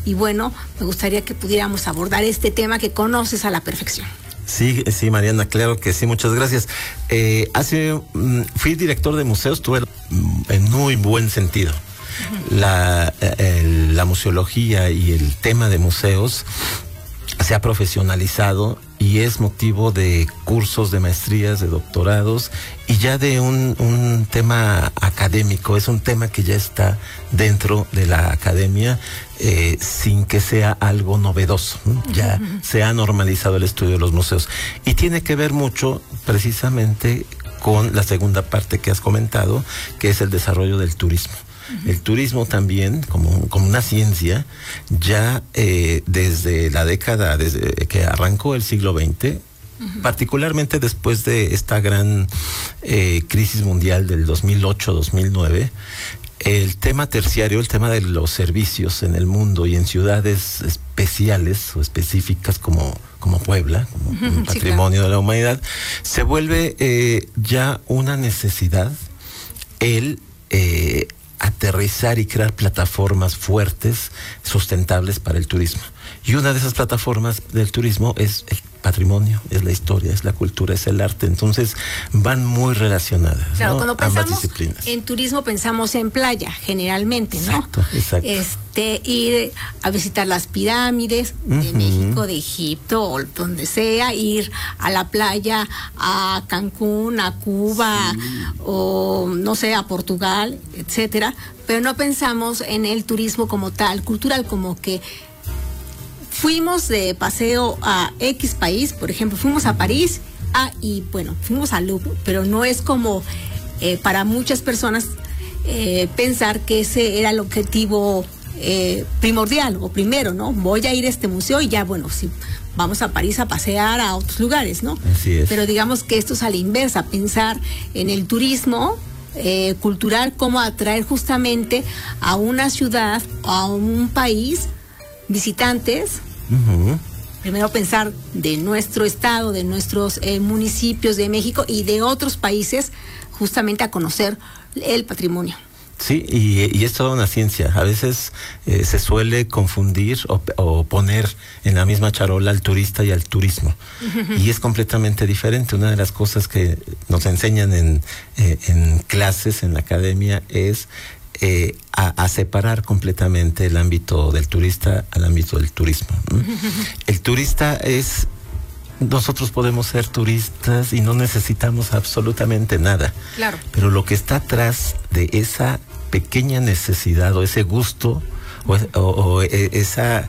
y bueno, me gustaría que pudiéramos abordar este tema que conoces a la perfección. Sí, Mariana, claro que sí, muchas gracias. Fui director de museos, tuve en muy buen sentido. La museología y el tema de museos se ha profesionalizado y es motivo de cursos, de maestrías, de doctorados y ya de un tema académico. Es un tema que ya está dentro de la academia sin que sea algo novedoso, ¿no? Ya se ha normalizado el estudio de los museos y tiene que ver mucho precisamente con la segunda parte que has comentado, que es el desarrollo del turismo. El turismo también, como una ciencia, ya desde la década, desde que arrancó el siglo XX, particularmente después de esta gran crisis mundial del 2008-2009, el tema terciario, el tema de los servicios en el mundo y en ciudades especiales o específicas como Puebla, como un patrimonio de la humanidad, se vuelve ya una necesidad aterrizar y crear plataformas fuertes, sustentables para el turismo. Y una de esas plataformas del turismo es el patrimonio, es la historia, es la cultura, es el arte. Entonces van muy relacionadas. Claro, ¿no? Cuando pensamos ambas disciplinas. En turismo pensamos en playa, generalmente, ¿no? Exacto. Ir a visitar las pirámides de México, de Egipto, o donde sea, ir a la playa, a Cancún, a Cuba, o no sé, a Portugal, etcétera. Pero no pensamos en el turismo como tal, cultural, como que fuimos de paseo a X país, por ejemplo, fuimos a París, y bueno, fuimos al Louvre, pero no es como para muchas personas pensar que ese era el objetivo primordial o primero, ¿no? Voy a ir a este museo y ya, bueno, sí, vamos a París a pasear a otros lugares, ¿no? Así es. Pero digamos que esto es a la inversa, pensar en el turismo cultural, cómo atraer justamente a una ciudad, a un país, visitantes. Primero pensar de nuestro estado, de nuestros municipios de México y de otros países, justamente a conocer el patrimonio. Sí, y es toda una ciencia. A veces se suele confundir o poner en la misma charola al turista y al turismo. Y es completamente diferente. Una de las cosas que nos enseñan en clases, en la academia, es a separar completamente el ámbito del turista al ámbito del turismo. El turista es... Nosotros podemos ser turistas y no necesitamos absolutamente nada. Claro. Pero lo que está atrás de esa pequeña necesidad o ese gusto o esa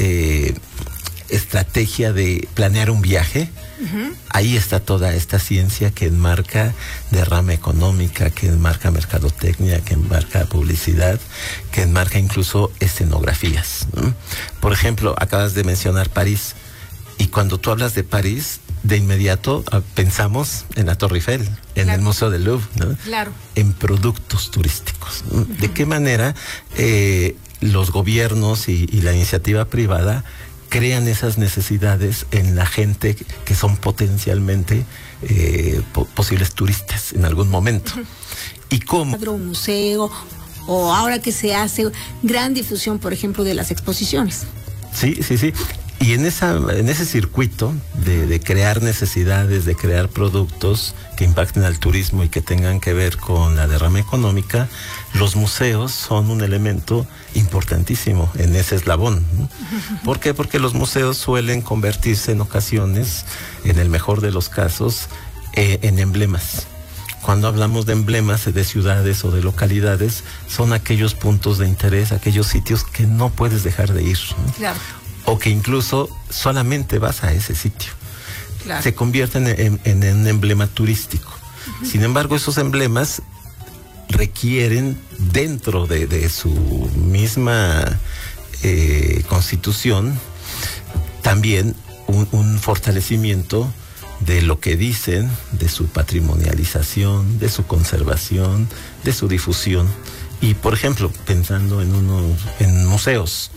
estrategia de planear un viaje, ahí está toda esta ciencia que enmarca derrama económica, que enmarca mercadotecnia, que enmarca publicidad, que enmarca incluso escenografías, ¿no? Por ejemplo, acabas de mencionar París. Y cuando tú hablas de París, de inmediato pensamos en la Torre Eiffel, en el Museo del Louvre, ¿no? Claro. En productos turísticos, ¿no? ¿De qué manera los gobiernos y la iniciativa privada crean esas necesidades en la gente que son potencialmente posibles turistas en algún momento? ¿Y cómo? Un museo, o ahora que se hace gran difusión, por ejemplo, de las exposiciones. Sí. Y en ese circuito de crear necesidades, de crear productos que impacten al turismo y que tengan que ver con la derrama económica, los museos son un elemento importantísimo en ese eslabón, ¿no? ¿Por qué? Porque los museos suelen convertirse en ocasiones, en el mejor de los casos, en emblemas. Cuando hablamos de emblemas de ciudades o de localidades, son aquellos puntos de interés, aquellos sitios que no puedes dejar de ir, ¿no? Claro. O que incluso solamente vas a ese sitio. Claro. Se convierten en un emblema turístico. Sin embargo, esos emblemas requieren dentro de su misma constitución también un fortalecimiento de lo que dicen, de su patrimonialización, de su conservación, de su difusión. Y, por ejemplo, pensando en museos,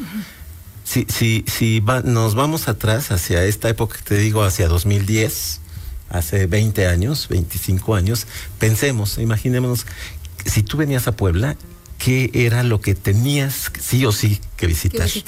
nos vamos atrás hacia esta época que te digo, hacia 2010, hace 20 años, 25 años, imaginémonos, si tú venías a Puebla, ¿qué era lo que tenías sí o sí que visitar?